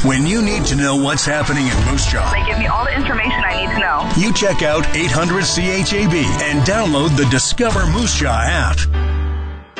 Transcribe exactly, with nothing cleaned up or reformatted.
When you need to know what's happening in Moose Jaw, They give me all the information I need to know. you check out eight hundred C H A B and download the Discover Moose Jaw app.